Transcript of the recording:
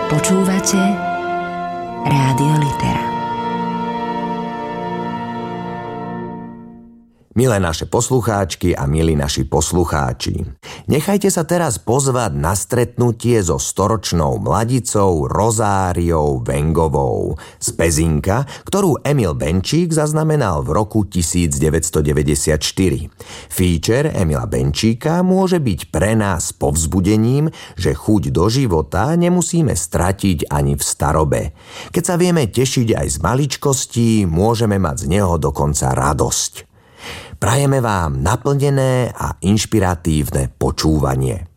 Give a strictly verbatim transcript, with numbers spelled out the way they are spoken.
Počúvate Rádio Litera. Milé naše poslucháčky a milí naši poslucháči, nechajte sa teraz pozvať na stretnutie so storočnou mladicou Rozáriou Wengovou z Pezinka, ktorú Emil Benčík zaznamenal v roku devätnásťstodeväťdesiatštyri. Feature Emila Benčíka môže byť pre nás povzbudením, že chuť do života nemusíme stratiť ani v starobe. Keď sa vieme tešiť aj z maličkostí, môžeme mať z neho dokonca radosť. Prajeme vám naplnené a inšpiratívne počúvanie.